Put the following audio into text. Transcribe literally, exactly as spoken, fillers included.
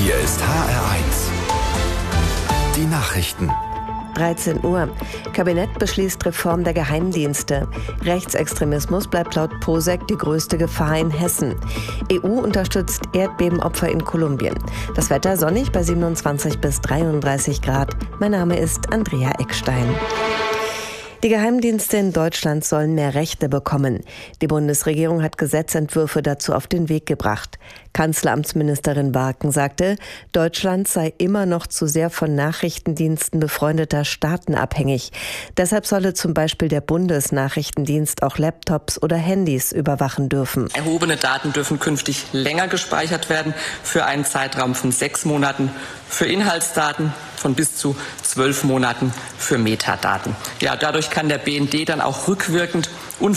Hier ist H R eins. Die Nachrichten. dreizehn Uhr. Kabinett beschließt Reform der Geheimdienste. Rechtsextremismus bleibt laut Posek die größte Gefahr in Hessen. E U unterstützt Erdbebenopfer in Kolumbien. Das Wetter sonnig bei siebenundzwanzig bis dreiunddreißig Grad. Mein Name ist Andrea Eckstein. Die Geheimdienste in Deutschland sollen mehr Rechte bekommen. Die Bundesregierung hat Gesetzentwürfe dazu auf den Weg gebracht. Kanzleramtsministerin Barken sagte, Deutschland sei immer noch zu sehr von Nachrichtendiensten befreundeter Staaten abhängig. Deshalb solle zum Beispiel der Bundesnachrichtendienst auch Laptops oder Handys überwachen dürfen. Erhobene Daten dürfen künftig länger gespeichert werden, für einen Zeitraum von sechs Monaten für Inhaltsdaten, von bis zu zwölf Monaten für Metadaten. Ja, dadurch kann der B N D dann auch rückwirkend